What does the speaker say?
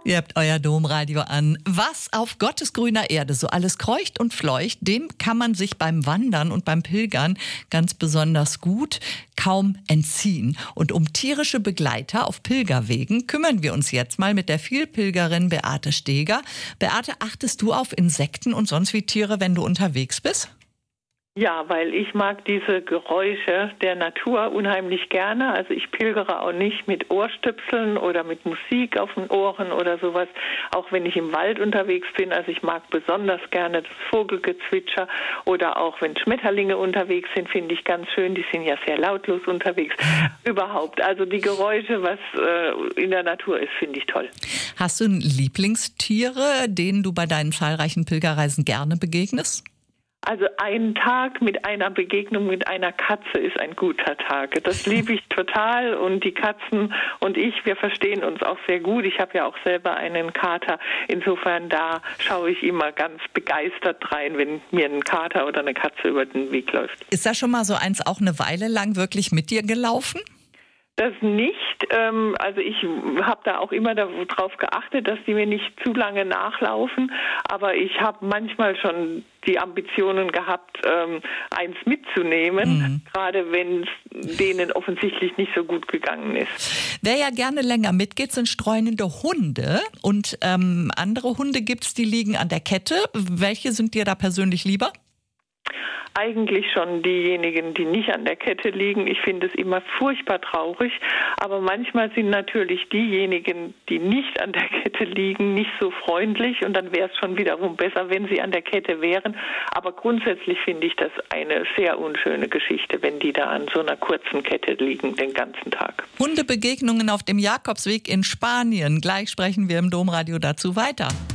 Ihr habt euer Domradio an. Was auf Gottes grüner Erde so alles kreucht und fleucht, dem kann man sich beim Wandern und beim Pilgern ganz besonders gut kaum entziehen. Und um tierische Begleiter auf Pilgerwegen kümmern wir uns jetzt mal mit der Vielpilgerin Beate Steger. Beate, achtest du auf Insekten und sonst wie Tiere, wenn du unterwegs bist? Ja, weil ich mag diese Geräusche der Natur unheimlich gerne. Also ich pilgere auch nicht mit Ohrstöpseln oder mit Musik auf den Ohren oder sowas, auch wenn ich im Wald unterwegs bin. Also ich mag besonders gerne das Vogelgezwitscher oder auch wenn Schmetterlinge unterwegs sind, finde ich ganz schön. Die sind ja sehr lautlos unterwegs. Überhaupt, also die Geräusche, was in der Natur ist, finde ich toll. Hast du Lieblingstiere, denen du bei deinen zahlreichen Pilgerreisen gerne begegnest? Also ein Tag mit einer Begegnung mit einer Katze ist ein guter Tag. Das liebe ich total und die Katzen und ich, wir verstehen uns auch sehr gut. Ich habe ja auch selber einen Kater. Insofern da schaue ich immer ganz begeistert rein, wenn mir ein Kater oder eine Katze über den Weg läuft. Ist da schon mal so eins auch eine Weile lang wirklich mit dir gelaufen? Das nicht. Also ich habe da auch immer darauf geachtet, dass die mir nicht zu lange nachlaufen. Aber ich habe manchmal schon die Ambitionen gehabt, eins mitzunehmen, gerade wenn es denen offensichtlich nicht so gut gegangen ist. Wer ja gerne länger mitgeht, sind streunende Hunde. Und andere Hunde gibt's, die liegen an der Kette. Welche sind dir da persönlich lieber? Eigentlich schon diejenigen, die nicht an der Kette liegen. Ich finde es immer furchtbar traurig, aber manchmal sind natürlich diejenigen, die nicht an der Kette liegen, nicht so freundlich und dann wäre es schon wiederum besser, wenn sie an der Kette wären. Aber grundsätzlich finde ich das eine sehr unschöne Geschichte, wenn die da an so einer kurzen Kette liegen den ganzen Tag. Hundebegegnungen auf dem Jakobsweg in Spanien. Gleich sprechen wir im Domradio dazu weiter.